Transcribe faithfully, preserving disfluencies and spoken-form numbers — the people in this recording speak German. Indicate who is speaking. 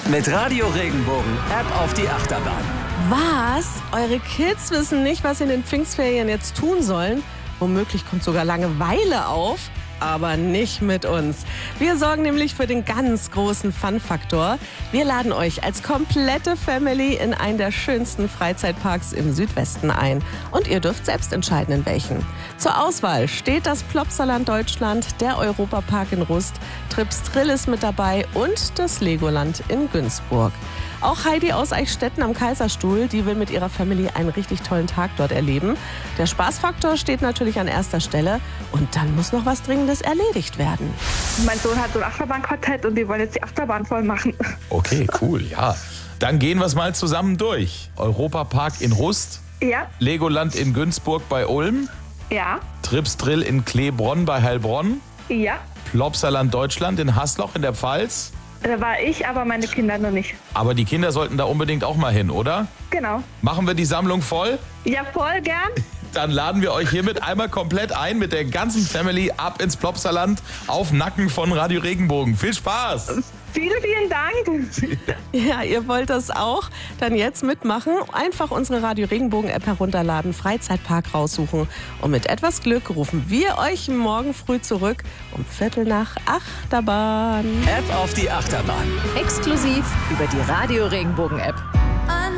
Speaker 1: Mit Radio Regenbogen App auf die Achterbahn.
Speaker 2: Was? Eure Kids wissen nicht, was sie in den Pfingstferien jetzt tun sollen? Womöglich kommt sogar Langeweile auf. Aber nicht mit uns. Wir sorgen nämlich für den ganz großen Fun-Faktor. Wir laden euch als komplette Family in einen der schönsten Freizeitparks im Südwesten ein. Und ihr dürft selbst entscheiden, in welchen. Zur Auswahl steht das Plopsaland Deutschland, der Europapark in Rust, Trips Drill ist mit dabei und das Legoland in Günzburg. Auch Heidi aus Eichstätten am Kaiserstuhl, die will mit ihrer Family einen richtig tollen Tag dort erleben. Der Spaßfaktor steht natürlich an erster Stelle. Und dann muss noch was Dringendes erledigt werden.
Speaker 3: Mein Sohn hat so ein Achterbahnquartett und die wollen jetzt die Achterbahn voll machen.
Speaker 4: Okay, cool, ja. Dann gehen wir es mal zusammen durch. Europapark in Rust,
Speaker 3: Ja,
Speaker 4: Legoland in Günzburg bei Ulm,
Speaker 3: ja,
Speaker 4: Trips Drill in Kleebronn bei Heilbronn,
Speaker 3: ja.
Speaker 4: Plopsaland Deutschland in Hasloch in der Pfalz.
Speaker 3: Da war ich, aber meine Kinder noch nicht.
Speaker 4: Aber die Kinder sollten da unbedingt auch mal hin, oder?
Speaker 3: Genau.
Speaker 4: Machen wir die Sammlung voll?
Speaker 3: Ja, voll gern.
Speaker 4: Dann laden wir euch hiermit einmal komplett ein mit der ganzen Family ab ins Plopsaland auf Nacken von Radio Regenbogen. Viel Spaß!
Speaker 3: Vielen, vielen Dank.
Speaker 2: Ja, ihr wollt das auch? Dann jetzt mitmachen. Einfach unsere Radio Regenbogen App herunterladen, Freizeitpark raussuchen. Und mit etwas Glück rufen wir euch morgen früh zurück um Viertel nach Achterbahn.
Speaker 1: App auf die Achterbahn.
Speaker 5: Exklusiv über die Radio Regenbogen App.